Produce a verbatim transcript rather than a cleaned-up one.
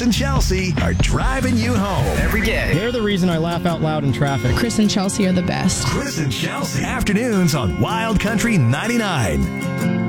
and Chelsea are driving you home every day. They're the reason I laugh out loud in traffic. Chris and Chelsea are the best. Chris and Chelsea. Afternoons on Wild Country ninety-nine.